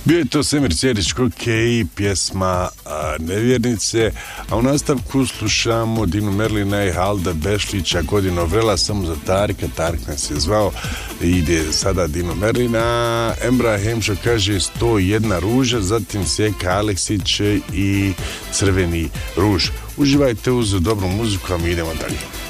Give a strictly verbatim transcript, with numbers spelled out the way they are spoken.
Bio je to Semir Ćerić Kokej, pjesma a, Nevjernice, a u nastavku slušamo Dinu Merlina i Halda Bešlića, Godino vrela samo za Tarika, Tarik nas je zvao, ide sada Dino Merlina, Embra Hemšo kaže sto jedna ruža, zatim Sjeka Aleksić i Crveni ruž. Uživajte uz dobru muziku, a mi idemo dalje.